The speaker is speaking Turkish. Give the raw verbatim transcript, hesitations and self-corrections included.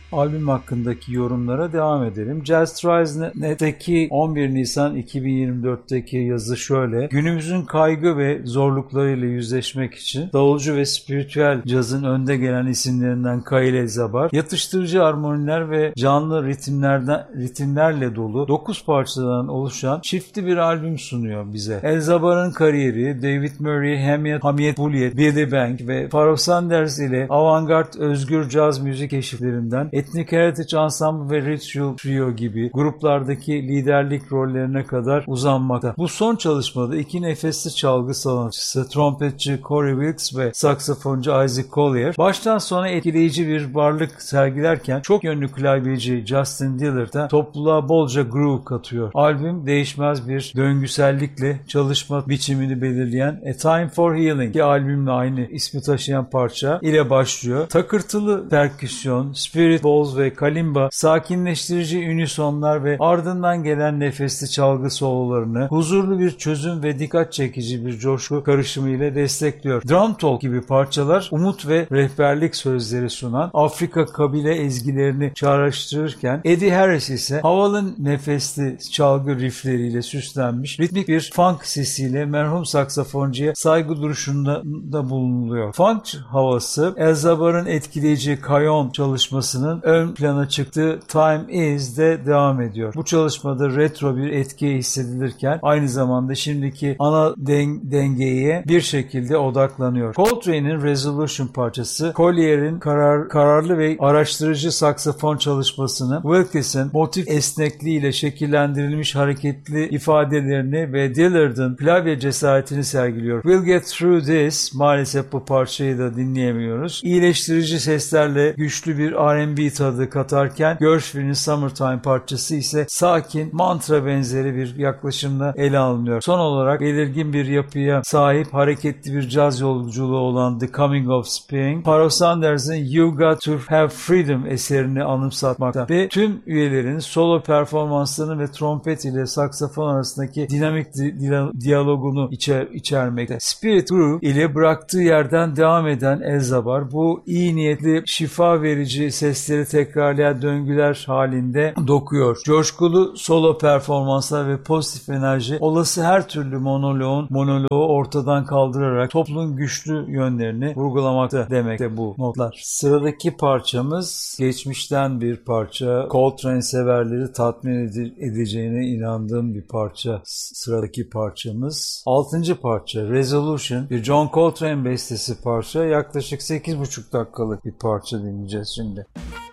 albüm hakkındaki yorumlara devam edelim. Jazz Tries Net'teki on bir Nisan iki bin yirmi dörtteki yazı şöyle: günümüzün kaygı ve zorluklarıyla yüzleşmek için davulcu ve spiritüel cazın önde gelen isimlerinden Kyle Elzabar, yatıştırıcı armoniler ve canlı ritimlerden ritimlerle dolu dokuz parçadan oluşan çiftli bir albüm sunuyor bize. Elzabar'ın kariyeri David Murray, Hamiyet, Hamiyet Bulliet, Billy Bank ve Pharoah Sanders ile avantgard özgür caz müzik keşiflerinden Ethnic Heritage Ensemble ve Ritual Trio gibi gruplardaki liderlik rollerine kadar uzanmakta. Bu son çalışmada iki nefesli çalgı sanatçısı, trompetçi Corey Wilkes ve saksafoncu Isaac Collier baştan sona etkileyici bir varlık sergilerken çok yönlü klavyeci Justin Dillard'a topluluğa bolca groove katıyor. Albüm değişmez bir döngüsellikle çalışma biçimini belirleyen A Time for Healing ki albümle aynı ismi taşıyan parça ile başlıyor. Takırtılı perküsyon, spirit bowls ve kalimba sakinleştirici unisonlar ve ardından gelen nefesli çalgı sololarını huzurlu bir çözüm ve dikkat çekici bir coşku karışımı ile destekliyor. Drum Talk gibi parçalar umut ve rehberlik sözleri sunan Afrika kabile ezgilerini çağrıştırırken Eddie Harris ise havalı nefesli çalgı riffleriyle süslenmiş ritmik bir funk sesiyle merhum saksafoncuya saygı duruşunda da bulunuluyor. Funk havası Elzabar'ın etkileyici Kayon çalışmasının ön plana çıktığı Time Is'de devam ediyor. Bu çalışmada retro bir etki hissedilirken aynı zamanda şimdiki ana den- dengeye bir şekilde odaklanıyor. Coltrane'in Resolution parçası Collier'in karar, kararlı ve araştırıcı saksafon çalışmasını, Wilkes'in motif esnekliğiyle şekillendirilmiş hareketli ifadelerini ve Dillard'ın klavye cesaretini sergiliyor. We'll Get Through This, maalesef bu parçayı da dinleyemiyoruz. İyileştirici seslerle güçlü bir R and B tadı katarken Gershwin'in Summertime parçası ise sakin, mantra benzeri bir yaklaşımla ele alınıyor. Son olarak belirgin bir yapıya sahip hareketli bir caz yolculuğu olan The Coming of Spring, Pharoah Sanders'ın You Got to Have Freedom eserini anımsatmakta ve tüm üyelerin solo performanslarını ve trompet ile saksafon arasındaki dinamik di- diyalogunu içer içermekte. Spirit Groove ile bıraktığı yerden devam eden Elzabar bu iyi niyetli, şifa verici sesleri tekrarlayan döngüler halinde dokuyor. Coşkulu solo performanslar ve pozitif enerji olası her türlü monoloğun monoloğu ortadan kaldırarak toplumun güçlü yönlerini vurgulamakta demekte bu notlar. Sıradaki parçamız geçmişten bir parça. Coltrane severleri tatmin edeceğine inandığım bir parça. Sıradaki parçamız altıncı parça Resolution, bir John Coltrane bestesi parça. Yaklaşık sekiz buçuk dakikalık bir parça dinleyeceğiz şimdi.